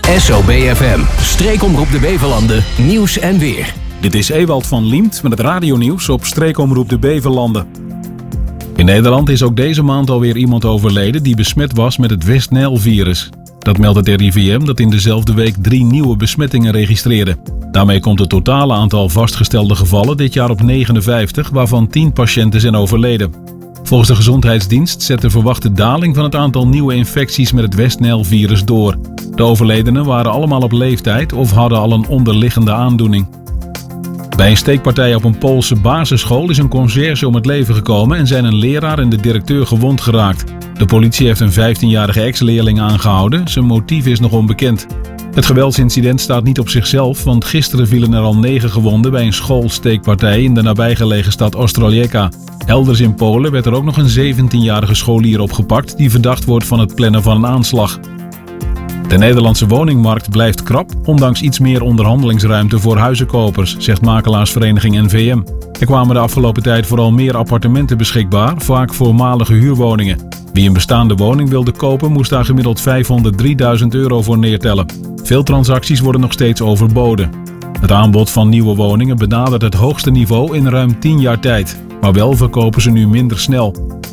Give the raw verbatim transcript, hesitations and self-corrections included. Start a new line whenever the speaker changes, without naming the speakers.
S O B F M, streekomroep de Beverlanden, nieuws en weer.
Dit is Ewald van Liemt met het radionieuws op streekomroep de Beverlanden. In Nederland is ook deze maand alweer iemand overleden die besmet was met het West-Nijl-virus. Dat meldt het R I V M dat in dezelfde week drie nieuwe besmettingen registreerde. Daarmee komt het totale aantal vastgestelde gevallen dit jaar op negenenvijftig, waarvan tien patiënten zijn overleden. Volgens de Gezondheidsdienst zet de verwachte daling van het aantal nieuwe infecties met het West-Nijl-virus door. De overledenen waren allemaal op leeftijd of hadden al een onderliggende aandoening. Bij een steekpartij op een Poolse basisschool is een conciërge om het leven gekomen en zijn een leraar en de directeur gewond geraakt. De politie heeft een vijftienjarige ex-leerling aangehouden. Zijn motief is nog onbekend. Het geweldsincident staat niet op zichzelf, want gisteren vielen er al negen gewonden bij een schoolsteekpartij in de nabijgelegen stad Ostrołęka. Elders in Polen werd er ook nog een zeventienjarige scholier opgepakt die verdacht wordt van het plannen van een aanslag. De Nederlandse woningmarkt blijft krap, ondanks iets meer onderhandelingsruimte voor huizenkopers, zegt makelaarsvereniging N V M. Er kwamen de afgelopen tijd vooral meer appartementen beschikbaar, vaak voormalige huurwoningen. Wie een bestaande woning wilde kopen, moest daar gemiddeld vijfhonderddrieduizend euro voor neertellen. Veel transacties worden nog steeds overboden. Het aanbod van nieuwe woningen benadert het hoogste niveau in ruim tien jaar tijd. Maar wel verkopen ze nu minder snel.